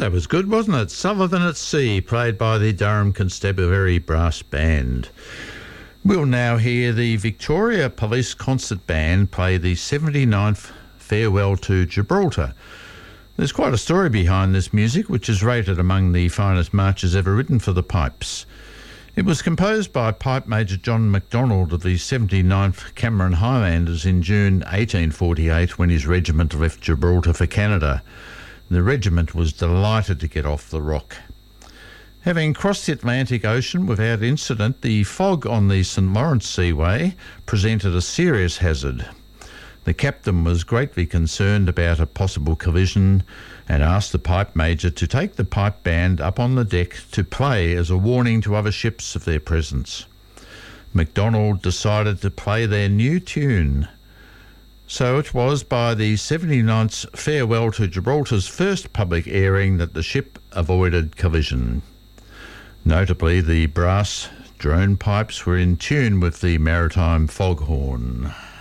That was good, wasn't it? Sullivan at Sea, played by the Durham Constabulary Brass Band. We'll now hear the Victoria Police Concert Band play the 79th Farewell to Gibraltar. There's quite a story behind this music, which is rated among the finest marches ever written for the pipes. It was composed by Pipe Major John MacDonald of the 79th Cameron Highlanders in June 1848 when his regiment left Gibraltar for Canada. The regiment was delighted to get off the rock. Having crossed the Atlantic Ocean without incident, the fog on the St Lawrence Seaway presented a serious hazard. The captain was greatly concerned about a possible collision and asked the pipe major to take the pipe band up on the deck to play as a warning to other ships of their presence. MacDonald decided to play their new tune. So it was by the 79th's Farewell to Gibraltar's first public airing that the ship avoided collision. Notably, the brass drone pipes were in tune with the maritime foghorn.